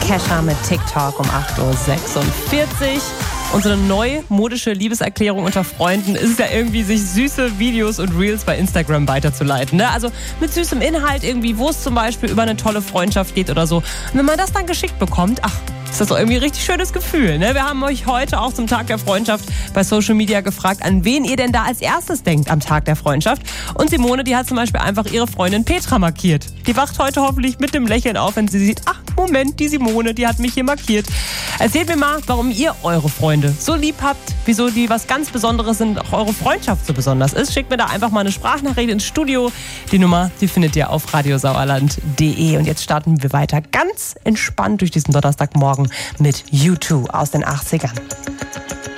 Kesha mit TikTok um 8.46 Uhr. Unsere neumodische Liebeserklärung unter Freunden ist es ja irgendwie, sich süße Videos und Reels bei Instagram weiterzuleiten. Ne? Also mit süßem Inhalt irgendwie, wo es zum Beispiel über eine tolle Freundschaft geht oder so. Und wenn man das dann geschickt bekommt, ist das doch irgendwie ein richtig schönes Gefühl. Ne? Wir haben euch heute auch zum Tag der Freundschaft bei Social Media gefragt, an wen ihr denn da als erstes denkt am Tag der Freundschaft. Und Simone, die hat zum Beispiel einfach ihre Freundin Petra markiert. Die wacht heute hoffentlich mit dem Lächeln auf, wenn sie sieht, Moment, die Simone, die hat mich hier markiert. Erzählt mir mal, warum ihr eure Freunde so lieb habt, wieso die was ganz Besonderes sind, auch eure Freundschaft so besonders ist. Schickt mir da einfach mal eine Sprachnachricht ins Studio. Die Nummer, die findet ihr auf radiosauerland.de. Und jetzt starten wir weiter ganz entspannt durch diesen Donnerstagmorgen mit U2 aus den 80ern.